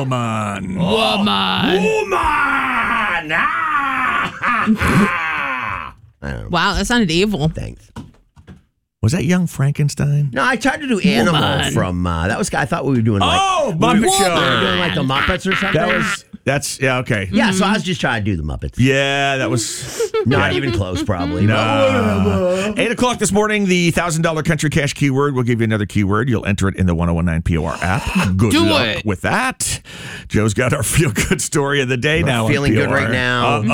Woman. Woman. Wow, that sounded evil. Thanks. Was that Young Frankenstein? No, I tried to do Animal from that was. I thought we were doing like Muppet Show. we were doing like the Muppets or something. Yeah, okay. Yeah, so I was just trying to do the Muppets. Yeah, that was Not even close, probably. No. 8 o'clock this morning, the $1,000 Country Cash keyword. We'll give you another keyword. You'll enter it in the 1019 POR app. Good luck with that. Joe's got our feel-good story of the day now. Feeling on good POR. right now.